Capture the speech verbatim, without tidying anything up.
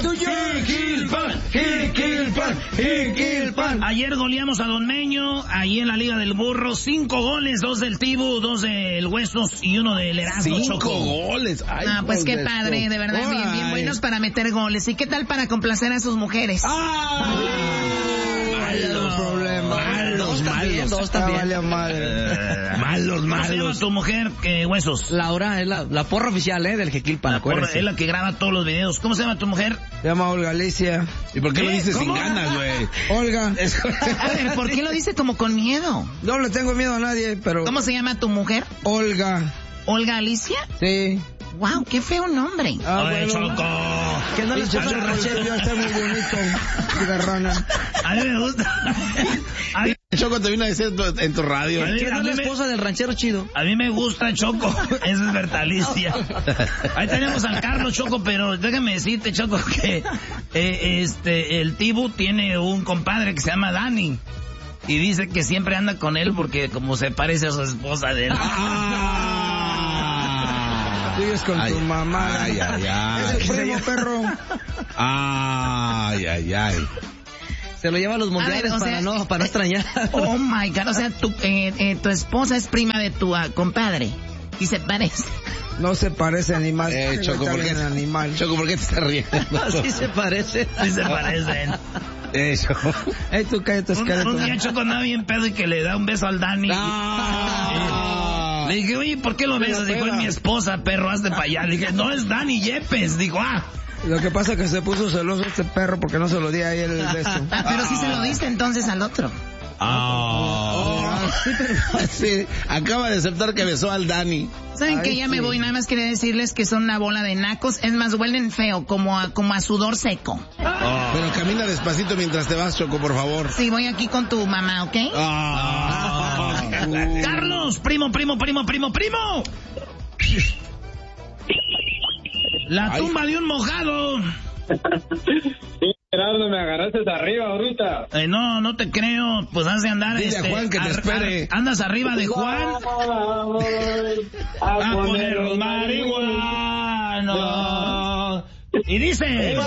tuyo. Jiquilpan, Jiquilpan, Jiquilpan. Ayer goleamos a Don Meño, ahí en la Liga del Burro, cinco goles, dos del Tibu, dos del Huesos y uno del Erasmo. Cinco Choco. goles. Ay, ah, pues qué padre, de verdad, bien, bien buenos para meter goles. ¿Y qué tal para complacer a sus mujeres? ¡Ah! Malos problemas. Malos, malos. Dos también. Ah, madre. Malos, malos. ¿Cómo se llama tu mujer, eh, Huesos? Laura es la, la porra oficial, ¿eh? Del Jequilpan, La porra, es la que graba todos los videos. ¿Cómo se llama tu mujer? Se llama Olga Alicia. ¿Y por qué, ¿Qué? lo dices ¿Cómo? sin ganas, güey? Olga. A ver, ¿por qué lo dice como con miedo? No le tengo miedo a nadie, pero... ¿Cómo se llama tu mujer? Olga. ¿Olga Alicia? Sí. Wow, qué feo nombre. Ah, Ay, bueno. Choco. Que no le Pinche escucha el ranchero. Ya está muy bonito. Cigarrona. A mí me gusta. A mí, Choco te vino a decir en tu, en tu radio. A mí- ¿Quién a es mí la me- esposa del ranchero chido? a mí me gusta Choco. Esa es Bertalicia. Ahí tenemos al Carlos, Choco, pero déjame decirte, Choco, que eh, este el Tibu tiene un compadre que se llama Dani. Y dice que siempre anda con él porque como se parece a su esposa de él. Sigues con Ay, tu mamá. ay, ay, ay. Es el primo, perro. Ay, ay, ay. Se lo lleva a los mundiales A ver, o para sea, no para no extrañar. Oh my God, o sea, tu, eh, eh, tu esposa es prima de tu uh, compadre. Y se parece. No se parece animal. Eh, Choco, ¿por qué? en animal. Choco, ¿por qué te estás riendo? Así se parece. Sí se parecen. Eh, Choco. Ey, tú cállate, Un, esqueleto. un día Choco andaba bien pedo y que le da un beso al Dani. Ah. Le dije, oye, ¿por qué lo besas? Dijo, es mi esposa, perro, hazte para allá. Le dije, no, es Dani Yepes. Dijo, ah. Lo que pasa es que se puso celoso este perro porque no se lo di a él el beso. Ah, pero sí se lo diste entonces al otro. Ah. Sí, acaba de aceptar que besó al Dani. ¿Saben Ay, qué? Ya me sí. voy. Nada más quería decirles que son una bola de nacos. Es más, huelen feo, como a, como a sudor seco. Pero camina despacito mientras te vas, Choco, por favor. Sí, voy aquí con tu mamá, ¿ok? Ah. Carlos, primo, primo, primo, primo, primo. La Ay. tumba de un mojado. Gerardo, me agarraste de arriba ahorita. Eh, no, no te creo. Pues has de andar. Dile a este, Juan que te ar- espere. ar- andas arriba de Juan. A A poner los marihuanos. Y dice.